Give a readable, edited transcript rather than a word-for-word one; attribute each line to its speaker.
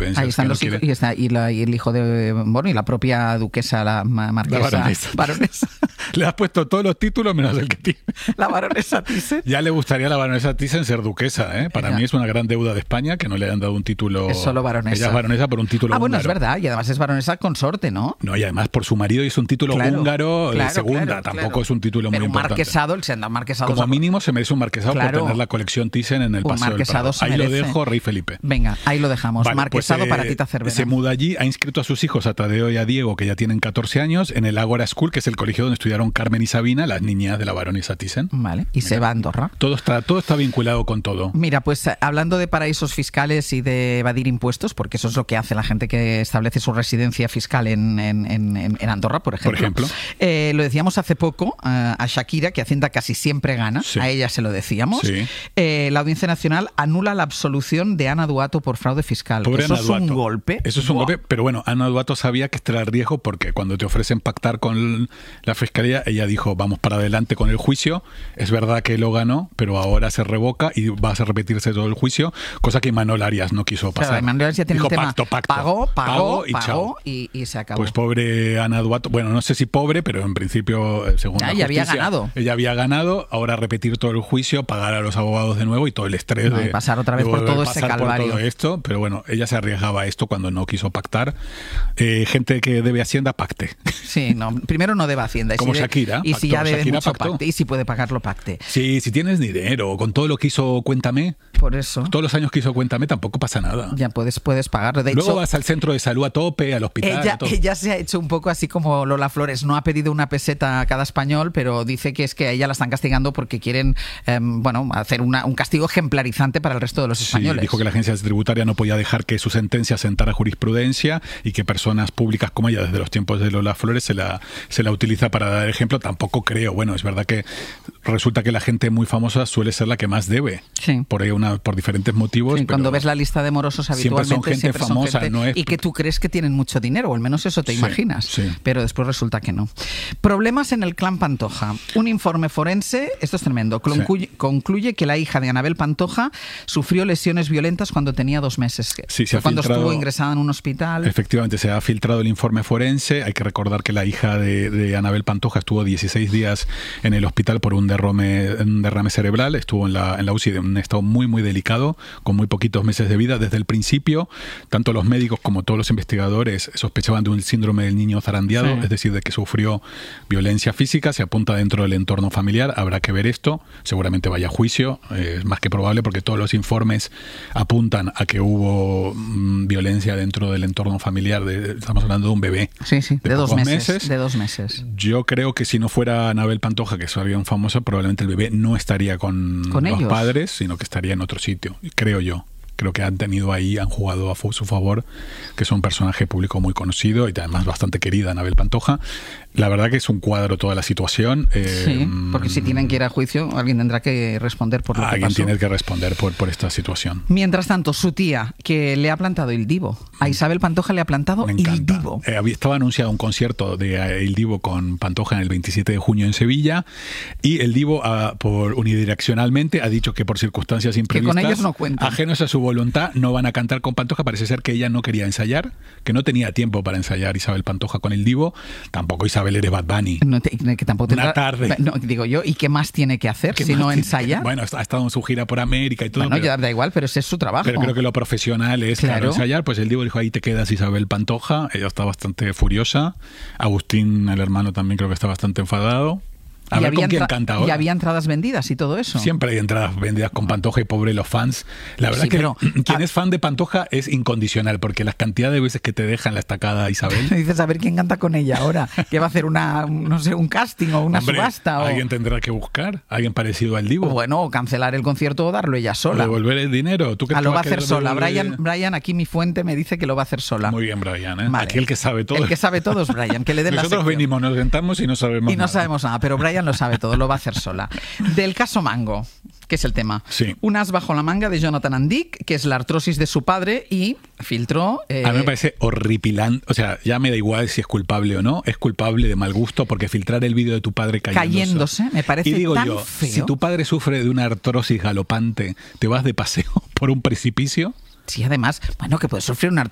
Speaker 1: jurisprudencia.
Speaker 2: Ahí están los hijos, y el hijo de... Bueno, y la propia duquesa, la marquesa. Baronesa.
Speaker 1: Le has puesto todos los títulos menos el que tiene.
Speaker 2: La baronesa Thyssen.
Speaker 1: Ya le gustaría a la baronesa Thyssen ser duquesa, ¿eh? Para mí es una gran deuda de España que no le hayan dado un título...
Speaker 2: Es solo baronesa.
Speaker 1: Ella es baronesa por un título húngaro.
Speaker 2: Bueno, es verdad. Y además es baronesa consorte, ¿no?
Speaker 1: No, y además por su marido es un título húngaro de segunda. Tampoco es un título muy importante.
Speaker 2: Marquesado, el siendo marquesado...
Speaker 1: Como mínimo se merece un marquesado por tener la colección Thyssen en el Paseo del Prado. Ahí lo dejo, Rey Felipe.
Speaker 2: Venga, ahí lo dejamos. Vale, marquesado pues, para Tita Cervera.
Speaker 1: Se muda allí, ha inscrito a sus hijos, a Tadeo y a Diego, que ya tienen 14 años, en el Ágora School, que es el colegio donde estudiaron Carmen y Sabina, las niñas de la baronesa Thyssen.
Speaker 2: Vale, y se va a Andorra.
Speaker 1: Todo está vinculado con todo.
Speaker 2: Mira, pues hablando de paraísos fiscales y de evadir impuestos, porque eso es lo que hace la gente que establece su residencia fiscal en Andorra, por ejemplo. Lo decíamos hace poco a Shakira, que Hacienda casi siempre gana, a ella se lo decíamos. Sí. La Audiencia Nacional anula la absolución de Ana Duato por fraude fiscal.
Speaker 1: Pobre
Speaker 2: Eso
Speaker 1: Ana
Speaker 2: es
Speaker 1: Duato.
Speaker 2: Un golpe.
Speaker 1: Eso es un golpe, pero bueno, Ana Duato sabía que este era el riesgo porque cuando te ofrecen pactar con la Fiscalía, ella dijo, vamos para adelante con el juicio. Es verdad que lo ganó, pero ahora se revoca y va a repetirse todo el juicio, cosa que Imanol Arias no quiso pasar.
Speaker 2: Claro, Imanol Arias ya tiene
Speaker 1: dijo,
Speaker 2: el tema.
Speaker 1: Pacto.
Speaker 2: Pagó
Speaker 1: y
Speaker 2: se acabó.
Speaker 1: Pues pobre Ana Duato, bueno, no sé si pobre, pero en principio, según la justicia, ella había ganado, ahora repetir todo el juicio, pagar a los abogados de nuevo y todo el estrés de
Speaker 2: pasar otra vez por todo ese calvario.
Speaker 1: Por todo esto, pero bueno, ella se arriesgaba a esto cuando no quiso pactar. Gente que debe Hacienda, pacte.
Speaker 2: Sí, no, primero no debe Hacienda.
Speaker 1: Como Shakira.
Speaker 2: Y si ya debe
Speaker 1: Shakira
Speaker 2: mucho,
Speaker 1: pactó.
Speaker 2: pacte. Y si puede pagarlo, pacte.
Speaker 1: Sí, si tienes dinero, con todo lo que hizo Cuéntame.
Speaker 2: Por eso.
Speaker 1: Todos los años que hizo Cuéntame tampoco pasa nada.
Speaker 2: Ya puedes pagarlo. De
Speaker 1: Luego
Speaker 2: hecho,
Speaker 1: vas al centro de salud a tope, al hospital.
Speaker 2: Ella se ha hecho un poco así como Lola Flores. No ha pedido una peseta a cada español, pero dice que es que a ella la están castigando porque quieren hacer un castigo ejemplarizante para el resto de los españoles.
Speaker 1: Dijo que la agencia tributaria no podía dejar que su sentencia sentara jurisprudencia y que personas públicas como ella, desde los tiempos de Lola Flores, se la utiliza para dar ejemplo. Tampoco creo. Bueno, es verdad que resulta que la gente muy famosa suele ser la que más debe.
Speaker 2: Sí.
Speaker 1: Por diferentes motivos.
Speaker 2: Sí, cuando ves la lista de morosos habitualmente
Speaker 1: siempre son gente famosa, no es...
Speaker 2: y que tú crees que tienen mucho dinero, o al menos eso te imaginas.
Speaker 1: Sí.
Speaker 2: Pero después resulta que no. Problemas en el clan Pantoja. Un informe forense, esto es tremendo, concluye que la hija de Anabel Pantoja sufrió lesiones violentas cuando tenía 2 meses.
Speaker 1: Sí,
Speaker 2: cuando estuvo ingresada en un hospital.
Speaker 1: Efectivamente, se ha filtrado el informe forense. Hay que recordar que la hija de Anabel Pantoja estuvo 16 días en el hospital por un derrame cerebral. Estuvo en la UCI de un estado muy, muy delicado, con muy poquitos meses de vida. Desde el principio, tanto los médicos como todos los investigadores sospechaban de un síndrome del niño zarandeado, es decir, de que sufrió violencia física. Se apunta dentro del entorno familiar. Habrá que ver esto. Seguramente vaya a juicio. Es más que probable porque todos los informes apuntan a que hubo violencia dentro del entorno familiar. Estamos hablando de un bebé.
Speaker 2: Sí, de 2 meses. De 2 meses.
Speaker 1: Yo creo que si no fuera Anabel Pantoja, que es alguien famoso, probablemente el bebé no estaría con los
Speaker 2: ellos.
Speaker 1: Padres, sino que estaría en otro sitio. Creo yo. Creo que han jugado a su favor, que es un personaje público muy conocido y además bastante querida, Anabel Pantoja. La verdad que es un cuadro toda la situación.
Speaker 2: Sí, porque si tienen que ir a juicio, alguien tendrá que responder por lo que pasó.
Speaker 1: Alguien tiene que responder por esta situación.
Speaker 2: Mientras tanto, su tía, que le ha plantado Il Divo. A Isabel Pantoja le ha plantado Il Divo.
Speaker 1: Estaba anunciado un concierto de Il Divo con Pantoja en el 27 de junio en Sevilla y El Divo, unidireccionalmente, ha dicho que por circunstancias imprevistas,
Speaker 2: que con ellos no cuentan,
Speaker 1: ajenos a su voluntad, no van a cantar con Pantoja. Parece ser que ella no quería ensayar, que no tenía tiempo para ensayar Isabel Pantoja con El Divo. Tampoco Isabel eres Bad Bunny.
Speaker 2: Que tampoco
Speaker 1: una tarde.
Speaker 2: No, digo yo, ¿y qué más tiene que hacer si no ensaya?
Speaker 1: Bueno, ha estado en su gira por América y todo.
Speaker 2: Bueno, ya da igual, pero ese es su trabajo.
Speaker 1: Pero creo que lo profesional es claro ensayar. Pues El Divo dijo, ahí te quedas, Isabel Pantoja. Ella está bastante furiosa. Agustín, el hermano, también creo que está bastante enfadado. A ver con quién canta ahora.
Speaker 2: ¿Y había entradas vendidas y todo eso?
Speaker 1: Siempre hay entradas vendidas con Pantoja y pobre los fans. La verdad que quien es fan de Pantoja es incondicional, porque las cantidades de veces que te dejan la estacada Isabel.
Speaker 2: Dices, a ver quién canta con ella ahora. Que va a hacer un casting o una subasta.
Speaker 1: Alguien tendrá que buscar, alguien parecido al Divo.
Speaker 2: Bueno, o cancelar el concierto o darlo ella sola.
Speaker 1: O devolver el dinero. ¿Tú
Speaker 2: lo va a hacer sola. Brian, aquí mi fuente me dice que lo va a hacer sola.
Speaker 1: Muy bien, Brian. Vale. Aquí el que sabe todo.
Speaker 2: El que sabe todo es Brian. Que le den
Speaker 1: Nosotros venimos, nos sentamos y no sabemos nada.
Speaker 2: Y no sabemos nada, pero Brian lo sabe todo, lo va a hacer sola. Del caso Mango, que es el tema.
Speaker 1: Sí.
Speaker 2: Un as bajo la manga de Jonathan Andic, que es la artrosis de su padre, y filtró...
Speaker 1: A mí me parece horripilante. O sea, ya me da igual si es culpable o no. Es culpable de mal gusto porque filtrar el vídeo de tu padre cayéndose
Speaker 2: me parece
Speaker 1: y digo
Speaker 2: tan
Speaker 1: yo,
Speaker 2: feo.
Speaker 1: Si tu padre sufre de una artrosis galopante, ¿te vas de paseo por un precipicio?
Speaker 2: Sí, además, bueno, que puedes sufrir una